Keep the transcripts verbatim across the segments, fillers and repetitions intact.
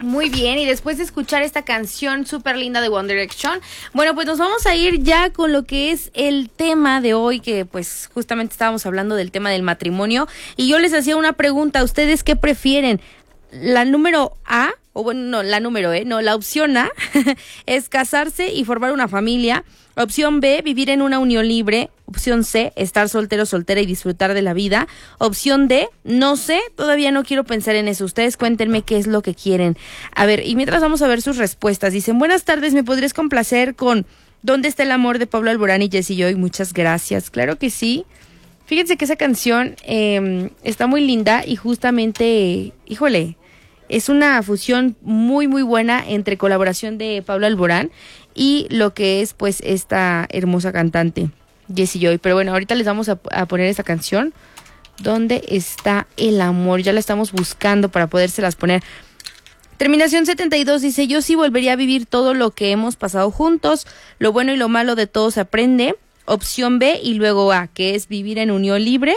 Muy bien, y después de escuchar esta canción súper linda de One Direction, bueno, pues nos vamos a ir ya con lo que es el tema de hoy, que pues justamente estábamos hablando del tema del matrimonio, y yo les hacía una pregunta: ¿ustedes qué prefieren? La número A, o bueno, no, la número E, no, la opción A es casarse y formar una familia. Opción B, vivir en una unión libre. Opción C, estar soltero, soltera y disfrutar de la vida. Opción D, no sé, todavía no quiero pensar en eso. Ustedes cuéntenme qué es lo que quieren. A ver, y mientras vamos a ver sus respuestas. Dicen: buenas tardes, ¿me podrías complacer con ¿Dónde está el amor? De Pablo Alborán y Jessie Joy? Muchas gracias. Claro que sí. Fíjense que esa canción eh, está muy linda y justamente, híjole, es una fusión muy muy buena entre colaboración de Pablo Alborán y lo que es pues esta hermosa cantante Jessie Joy. Pero bueno, ahorita les vamos a, a poner esta canción, ¿Dónde está el amor? Ya la estamos buscando para podérselas poner. Terminación setenta y dos dice: yo sí volvería a vivir todo lo que hemos pasado juntos, lo bueno y lo malo de todo se aprende. Opción B y luego A, que es vivir en unión libre.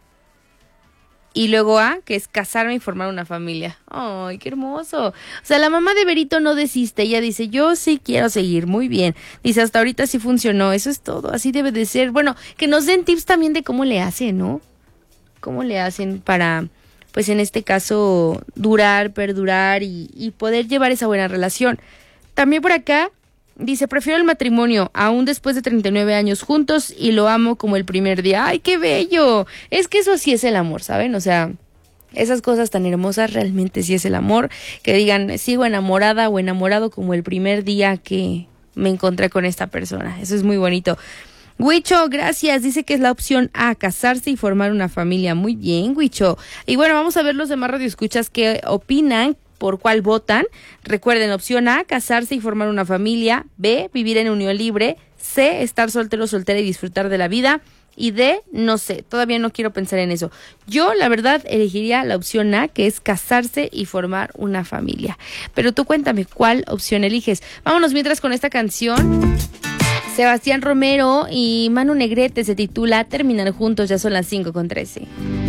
Y luego A, que es casarme y formar una familia. ¡Ay, qué hermoso! O sea, la mamá de Berito no desiste. Ella dice: yo sí quiero seguir. Muy bien. Dice: hasta ahorita sí funcionó. Eso es todo. Así debe de ser. Bueno, que nos den tips también de cómo le hacen, ¿no? Cómo le hacen para, pues en este caso, durar, perdurar y, y poder llevar esa buena relación. También por acá dice: prefiero el matrimonio, aún después de treinta y nueve años juntos, y lo amo como el primer día. ¡Ay, qué bello! Es que eso sí es el amor, ¿saben? O sea, esas cosas tan hermosas realmente sí es el amor. Que digan: sigo enamorada o enamorado como el primer día que me encontré con esta persona. Eso es muy bonito. Huicho, gracias. Dice que es la opción A, casarse y formar una familia. Muy bien, Huicho. Y bueno, vamos a ver los demás radioescuchas que opinan. ¿Por cuál votan? Recuerden: opción A, casarse y formar una familia. B, vivir en unión libre. C, estar soltero, soltera y disfrutar de la vida. Y D, no sé, todavía no quiero pensar en eso. Yo, la verdad, elegiría la opción A, que es casarse y formar una familia. Pero tú cuéntame, ¿cuál opción eliges? Vámonos mientras con esta canción. Sebastián Romero y Manu Negrete, se titula Terminar juntos. Ya son las cinco con trece.